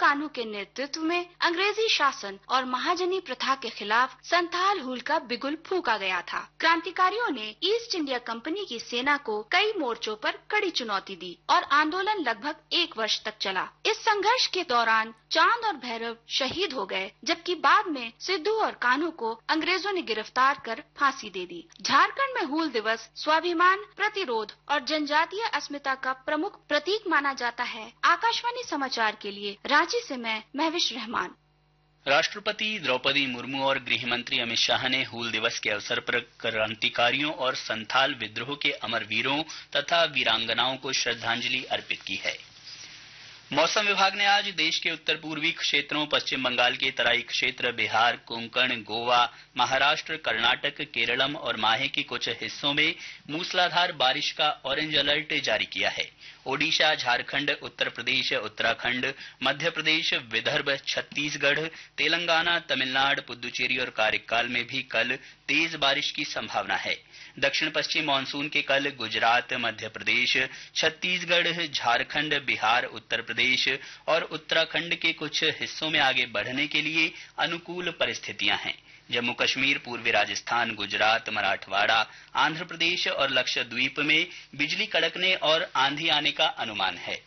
कानू के नेतृत्व में अंग्रेजी शासन और महाजनी प्रथा के खिलाफ संथाल हुल का बिगुल फूंका गया था। क्रांतिकारियों ने ईस्ट इंडिया कंपनी की सेना को कई मोर्चों पर कड़ी चुनौती दी और आंदोलन लगभग 1 वर्ष तक चला। इस संघर्ष के दौरान चांद और भैरव शहीद हो गए, जबकि बाद में सिद्धू और कान्हू को अंग्रेजों ने गिरफ्तार कर फांसी दे दी। झारखंड में हूल दिवस स्वाभिमान, प्रतिरोध और जनजातीय अस्मिता का प्रमुख प्रतीक माना जाता है। आकाशवाणी समाचार के लिए रांची से मैं महविश रहमान। राष्ट्रपति द्रौपदी मुर्मू और गृह मंत्री अमित शाह ने हूल दिवस के अवसर पर क्रांतिकारियों और संथाल विद्रोह के अमर वीरों तथा वीरांगनाओं को श्रद्धांजलि अर्पित की है। मौसम विभाग ने आज देश के उत्तर पूर्वी क्षेत्रों, पश्चिम बंगाल के तराई क्षेत्र, बिहार, कोंकण, गोवा, महाराष्ट्र, कर्नाटक, केरलम और माहे के कुछ हिस्सों में मूसलाधार बारिश का ऑरेंज अलर्ट जारी किया है। ओडिशा, झारखंड, उत्तर प्रदेश, उत्तराखंड, मध्य प्रदेश, विदर्भ, छत्तीसगढ़, तेलंगाना, तमिलनाडु, पुदुचेरी और कारिक्काल में भी कल तेज बारिश की संभावना है। दक्षिण पश्चिम मानसून के कल गुजरात, मध्य प्रदेश, छत्तीसगढ़, झारखंड, बिहार, उत्तर प्रदेश और उत्तराखंड के कुछ हिस्सों में आगे बढ़ने के लिए अनुकूल परिस्थितियां हैं। जम्मू कश्मीर, पूर्वी राजस्थान, गुजरात, मराठवाड़ा, आंध्र प्रदेश और लक्षद्वीप में बिजली कड़कने और आंधी आने का अनुमान है।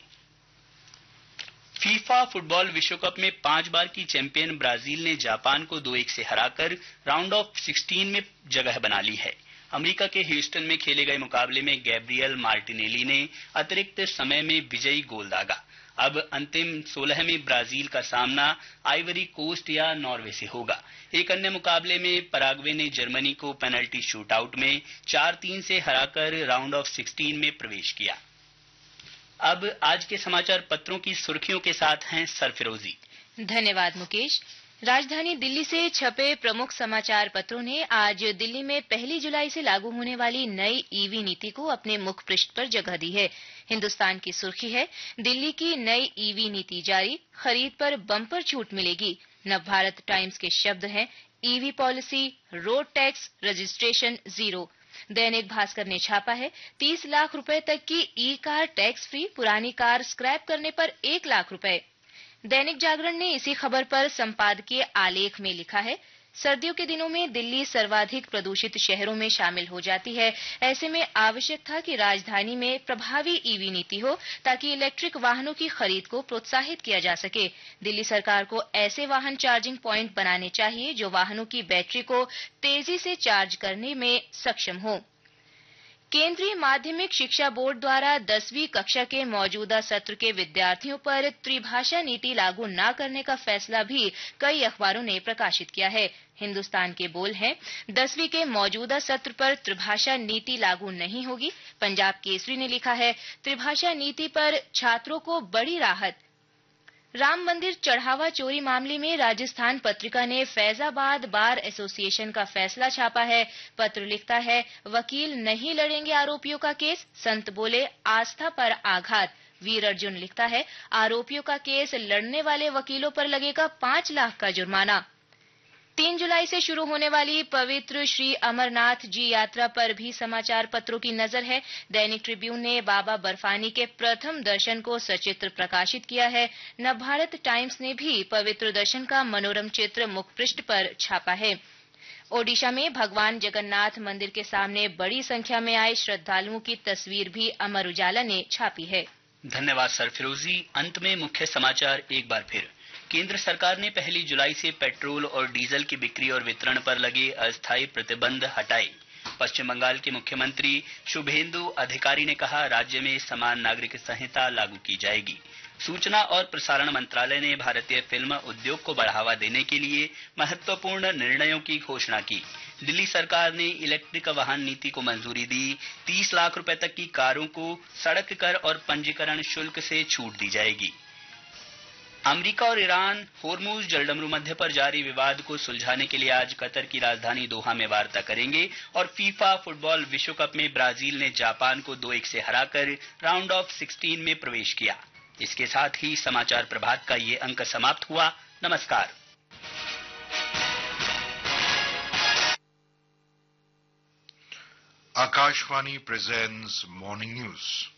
फीफा फुटबॉल विश्व कप में 5 बार की चैंपियन ब्राजील ने जापान को 2-1 से हराकर राउंड ऑफ 16 में जगह बना ली है। अमेरिका के ह्यूस्टन में खेले गए मुकाबले में गैब्रियल मार्टिनेली ने अतिरिक्त समय में विजयी गोल दागा। अब अंतिम 16 में ब्राजील का सामना आइवरी कोस्ट या नॉर्वे से होगा। एक अन्य मुकाबले में पराग्वे ने जर्मनी को पेनल्टी शूटआउट में 4-3 से हराकर राउंड ऑफ 16 में प्रवेश किया। अब आज के समाचार पत्रों की सुर्खियों के साथ हैं सरफिरोजी। धन्यवाद मुकेश। राजधानी दिल्ली से छपे प्रमुख समाचार पत्रों ने आज दिल्ली में 1 जुलाई से लागू होने वाली नई ईवी नीति को अपने मुख पृष्ठ पर जगह दी है। हिंदुस्तान की सुर्खी है, दिल्ली की नई ईवी नीति जारी, खरीद पर बम्पर छूट मिलेगी। नवभारत टाइम्स के शब्द हैं, EV policy, road tax, registration zero. Dainik Bhaskar ने छापा है, 30 लाख रुपए तक की ई कार टैक्स फ्री, पुरानी कार स्क्रैप करने पर 1 लाख रुपए। दैनिक जागरण ने इसी खबर पर संपादकीय आलेख में लिखा है, सर्दियों के दिनों में दिल्ली सर्वाधिक प्रदूषित शहरों में शामिल हो जाती है। ऐसे में आवश्यक था कि राजधानी में प्रभावी ईवी नीति हो ताकि इलेक्ट्रिक वाहनों की खरीद को प्रोत्साहित किया जा सके। दिल्ली सरकार को ऐसे वाहन चार्जिंग पॉइंट बनाने चाहिए जो वाहनों की बैटरी को तेजी से चार्ज करने में सक्षम हो। केंद्रीय माध्यमिक शिक्षा बोर्ड द्वारा 10वीं कक्षा के मौजूदा सत्र के विद्यार्थियों पर त्रिभाषा नीति लागू न करने का फैसला भी कई अखबारों ने प्रकाशित किया है। हिंदुस्तान के बोल हैं, 10वीं के मौजूदा सत्र पर त्रिभाषा नीति लागू नहीं होगी। पंजाब केसरी ने लिखा है, त्रिभाषा नीति पर छात्रों को बड़ी राहत। राम मंदिर चढ़ावा चोरी मामले में राजस्थान पत्रिका ने फैजाबाद बार एसोसिएशन का फैसला छापा है। पत्र लिखता है, वकील नहीं लड़ेंगे आरोपियों का केस, संत बोले आस्था पर आघात। वीर अर्जुन लिखता है, आरोपियों का केस लड़ने वाले वकीलों पर लगेगा 5 लाख का जुर्माना। 3 जुलाई से शुरू होने वाली पवित्र श्री अमरनाथ जी यात्रा पर भी समाचार पत्रों की नजर है। दैनिक ट्रिब्यून ने बाबा बर्फानी के प्रथम दर्शन को सचित्र प्रकाशित किया है। नवभारत टाइम्स ने भी पवित्र दर्शन का मनोरम चित्र मुखपृष्ठ पर छापा है। ओडिशा में भगवान जगन्नाथ मंदिर के सामने बड़ी संख्या में आए श्रद्धालुओं की तस्वीर भी अमर उजाला ने छापी है। धन्यवाद सरफिरोजी। अंत में मुख्य समाचार एक बार फिर। केंद्र सरकार ने 1 जुलाई से पेट्रोल और डीजल की बिक्री और वितरण पर लगे अस्थायी प्रतिबंध हटाए। पश्चिम बंगाल के मुख्यमंत्री शुभेंदु अधिकारी ने कहा, राज्य में समान नागरिक संहिता लागू की जाएगी। सूचना और प्रसारण मंत्रालय ने भारतीय फिल्म उद्योग को बढ़ावा देने के लिए महत्वपूर्ण निर्णयों की घोषणा की। दिल्ली सरकार ने इलेक्ट्रिक वाहन नीति को मंजूरी दी। 30 लाख रुपए तक की कारों को सड़क कर और पंजीकरण शुल्क से छूट दी जाएगी। अमेरिका और ईरान होर्मुज जलडमरू मध्य पर जारी विवाद को सुलझाने के लिए आज कतर की राजधानी दोहा में वार्ता करेंगे और फीफा फुटबॉल विश्व कप में ब्राजील ने जापान को 2-1 से हराकर राउंड ऑफ 16 में प्रवेश किया। इसके साथ ही समाचार प्रभात का ये अंक समाप्त हुआ। नमस्कार। Akashvani presents Morning News.